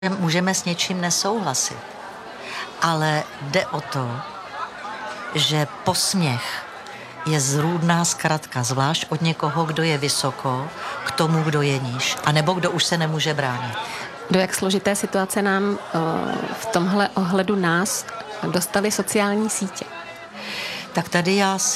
Můžeme s něčím nesouhlasit, ale jde o to, že posměch je zrůdná zkratka, zvlášť od někoho, kdo je vysoko, k tomu, kdo je níž, anebo kdo už se nemůže bránit. Do jak složité situace nám v tomhle ohledu nás dostaly sociální sítě? Tak tady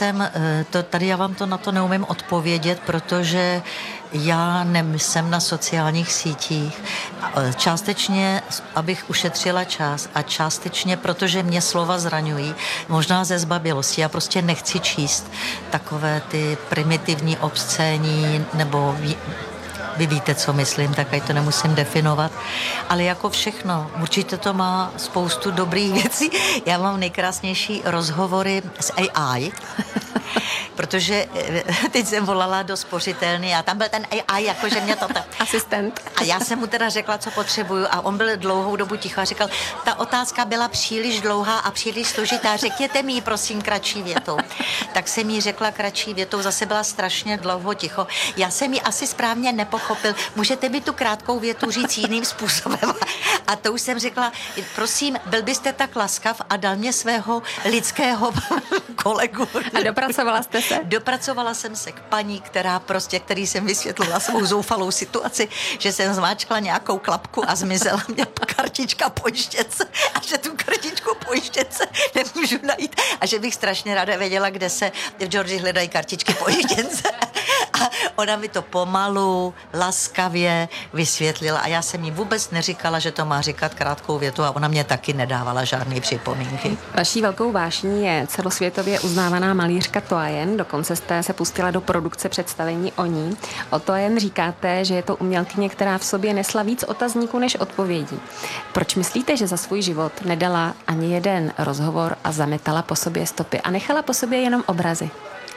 já vám to na to neumím odpovědět, protože já jsem na sociálních sítích. Částečně, abych ušetřila čas a částečně, protože mě slova zraňují, možná ze zbabělosti. Já prostě nechci číst takové ty primitivní, obscénní nebo vy víte, co myslím, tak ať to nemusím definovat. Ale jako všechno, určitě to má spoustu dobrých věcí. Já mám nejkrásnější rozhovory s AI, protože teď jsem volala do spořitelny a tam byl ten AI, jakože mě to tak... Asistent. A já jsem mu teda řekla, co potřebuju a on byl dlouhou dobu ticho a říkal, ta otázka byla příliš dlouhá a příliš složitá, řekněte mi ji, prosím, kratší větou. Tak jsem jí řekla kratší větou, zase byla strašně dlouho ticho. Já jsem ji asi správně nepochopil, můžete mi tu krátkou větu říct jiným způsobem. A to už jsem řekla, prosím, byl byste tak laskav a dal mě svého lidského kolegu. A dopracovala jste se? Dopracovala jsem se k paní, který jsem vysvětlila svou zoufalou situaci, že jsem zmáčkla nějakou klapku a zmizela mě kartička pojištěnce a že tu kartičku pojištěnce nemůžu najít a že bych strašně ráda věděla, kde se v Georgii hledají kartičky pojištěnce. A ona mi to pomalu, laskavě vysvětlila a já jsem jí vůbec neříkala, že to má říkat krátkou větu a ona mě taky nedávala žádné připomínky. Vaší velkou vášní je celosvětově uznávaná malířka Toyen, dokonce jste se pustila do produkce představení o ní. O Toyen říkáte, že je to umělkyně, která v sobě nesla víc otazníků než odpovědí. Proč myslíte, že za svůj život nedala ani jeden rozhovor a zametala po sobě stopy a nechala po sobě jenom obrazy?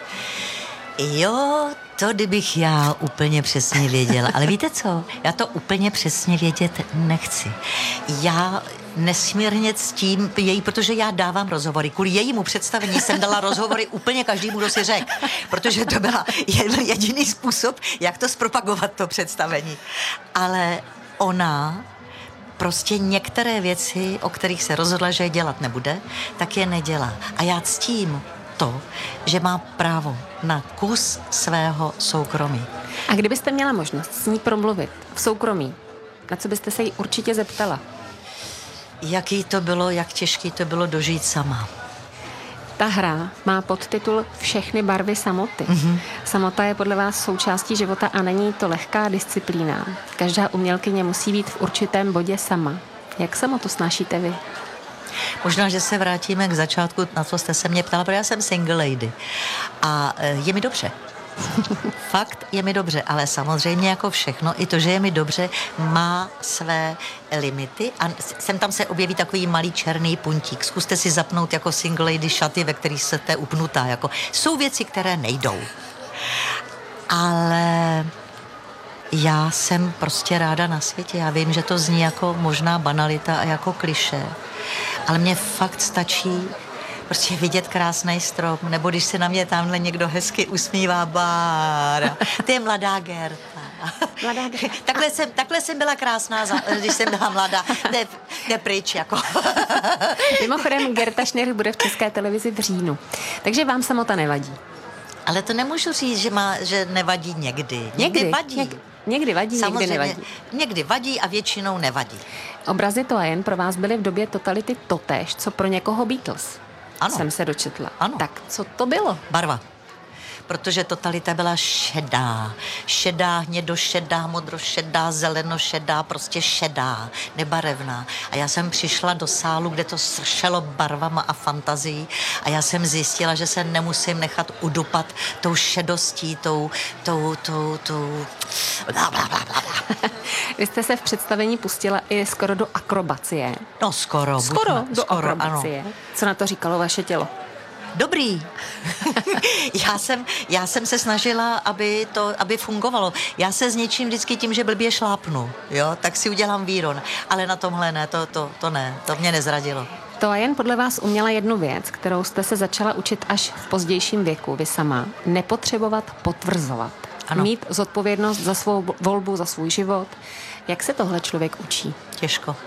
Jo, to kdybych já úplně přesně věděla. Ale víte co? Já to úplně přesně vědět nechci. Já nesmírně ctím její, protože já dávám rozhovory. Kvůli jejímu představení jsem dala rozhovory úplně každému, kdo si řekl. Protože to byl jediný způsob, jak to zpropagovat, to představení. Ale ona prostě některé věci, o kterých se rozhodla, že je dělat nebude, tak je nedělá. A já ctím to, že má právo na kus svého soukromí. A kdybyste měla možnost s ní promluvit v soukromí, na co byste se jí určitě zeptala? Jaký to bylo, jak těžký to bylo dožít sama. Ta hra má podtitul Všechny barvy samoty. Mm-hmm. Samota je podle vás součástí života a není to lehká disciplína. Každá umělkyně musí být v určitém bodě sama. Jak samotu snášíte vy? Možná, že se vrátíme k začátku, na co jste se mě ptala, protože já jsem single lady. A je mi dobře. Fakt je mi dobře, ale samozřejmě jako všechno, i to, že je mi dobře, má své limity a sem tam se objeví takový malý černý puntík. Zkuste si zapnout jako single lady šaty, ve kterých jste upnutá. Jako. Jsou věci, které nejdou. Ale já jsem prostě ráda na světě. Já vím, že to zní jako možná banalita a jako klišé, ale mně fakt stačí prostě vidět krásný strom, nebo když se na mě tamhle někdo hezky usmívá, Bára, to je mladá Gerta. Mladá Gerta. Takhle jsem byla krásná, když jsem byla mladá. Ne pryč, jako. Mimochodem, Gerta Schnirch bude v České televizi v říjnu. Takže vám samota nevadí? Ale to nemůžu říct, že nevadí někdy. Někdy vadí. Někdy vadí, samozřejmě, někdy nevadí. Někdy vadí a většinou nevadí. Obrazy Toyen pro vás byly v době totality totéž, co pro někoho Beatles. Ano. Jsem se dočetla. Ano. Tak co to bylo? Barva. Protože totalita byla šedá. Šedá, hnědošedá, modrošedá, zelenošedá, prostě šedá, nebarevná. A já jsem přišla do sálu, kde to sršelo barvama a fantazií a já jsem zjistila, že se nemusím nechat udupat tou šedostí, tou bla, bla, bla, bla. Vy jste se v představení pustila i skoro do akrobacie. No skoro do akrobacie. Ano. Co na to říkalo vaše tělo? Dobrý. já jsem se snažila, aby fungovalo. Já se s něčím vždycky tím, že blbě šlápnu, jo, tak si udělám výron. Ale na tomhle ne, to ne, to mě nezradilo. Toyen podle vás uměla jednu věc, kterou jste se začala učit až v pozdějším věku, vy sama. Nepotřebovat potvrzovat. Ano. Mít zodpovědnost za svou volbu, za svůj život. Jak se tohle člověk učí? Těžko.